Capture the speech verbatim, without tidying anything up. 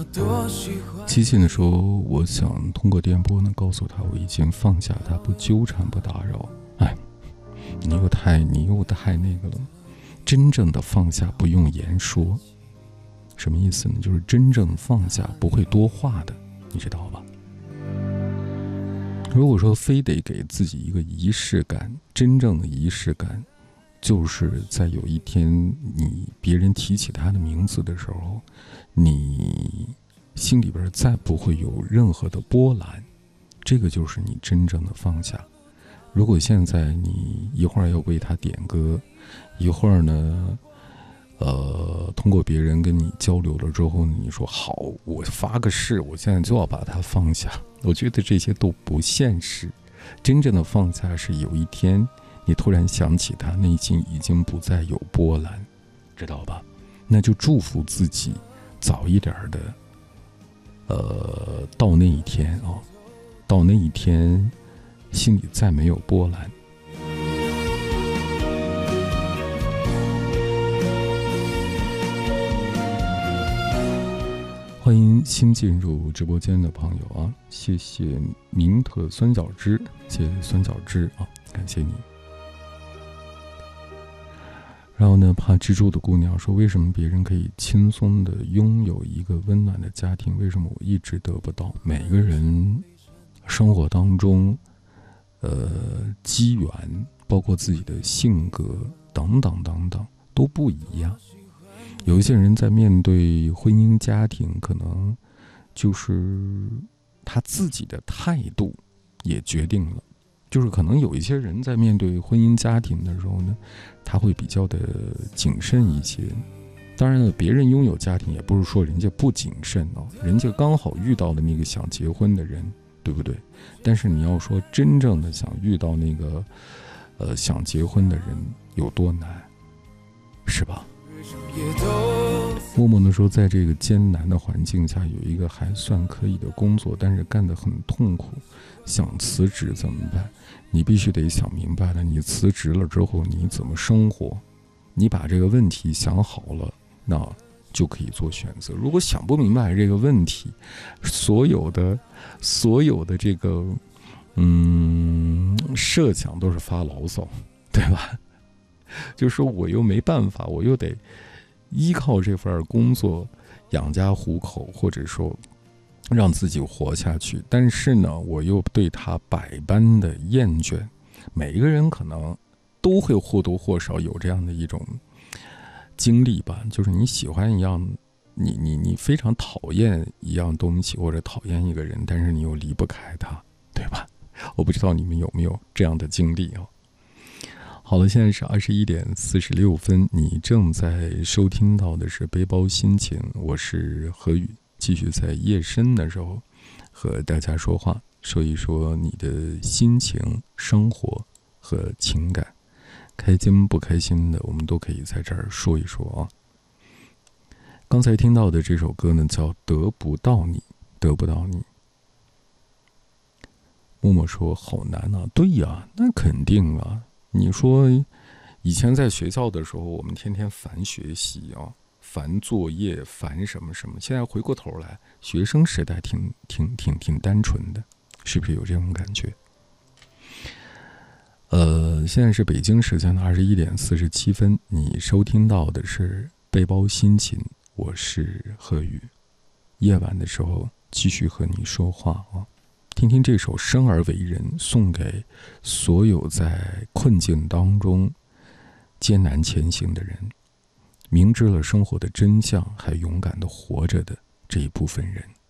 七夕的时候，我想通过电波呢告诉他，我已经放下他，不纠缠，不打扰。哎，你又太你又太那个了。真正的放下不用言说，什么意思呢？就是真正放下不会多话的，你知道吧？如果说非得给自己一个仪式感，真正的仪式感，就是在有一天你别人提起他的名字的时候，你心里边再不会有任何的波澜，这个就是你真正的放下。如果现在你一会儿要为他点歌，一会儿呢呃，通过别人跟你交流了之后，你说好，我发个誓，我现在就要把它放下。我觉得这些都不现实。真正的放下是有一天你突然想起他，内心已经不再有波澜，知道吧？那就祝福自己早一点的，呃，到那一天啊、哦，到那一天，心里再没有波澜。欢迎新进入直播间的朋友啊，谢谢明特酸角汁，谢谢酸角汁啊，感谢你。然后呢，怕蜘蛛的姑娘说，为什么别人可以轻松的拥有一个温暖的家庭，为什么我一直得不到？每个人生活当中呃机缘，包括自己的性格等等等等都不一样。有一些人在面对婚姻家庭，可能就是他自己的态度也决定了，就是可能有一些人在面对婚姻家庭的时候呢，他会比较的谨慎一些。当然了，别人拥有家庭也不是说人家不谨慎哦，人家刚好遇到了那个想结婚的人，对不对？但是你要说真正的想遇到那个呃想结婚的人有多难，是吧？默默的说，在这个艰难的环境下有一个还算可以的工作，但是干得很痛苦，想辞职怎么办？你必须得想明白了，你辞职了之后你怎么生活？你把这个问题想好了，那就可以做选择。如果想不明白这个问题，所有的所有的这个嗯设想都是发牢骚，对吧？就说我又没办法，我又得依靠这份工作养家糊口，或者说让自己活下去，但是呢我又对他百般的厌倦。每一个人可能都会或多或少有这样的一种经历吧，就是你喜欢一样你你你非常讨厌一样东西，或者讨厌一个人，但是你又离不开他，对吧？我不知道你们有没有这样的经历哦。好了，现在是二十一点四十六分，你正在收听到的是背包心情，我是何宇，继续在夜深的时候和大家说话，说一说你的心情、生活和情感，开心不开心的我们都可以在这儿说一说啊。刚才听到的这首歌呢叫得不到你，得不到你。默默说好难啊，对呀，那肯定啊。你说以前在学校的时候，我们天天烦学习啊，烦作业，烦什么什么。现在回过头来，学生时代挺挺挺挺单纯的，是不是有这种感觉？呃，现在是北京时间的二十一点四十七分，你收听到的是背包心情，我是何宇。夜晚的时候继续和你说话啊。听听这首《生而为人》，送给所有在困境当中艰难前行的人，明知了生活的真相还勇敢地活着的这一部分人。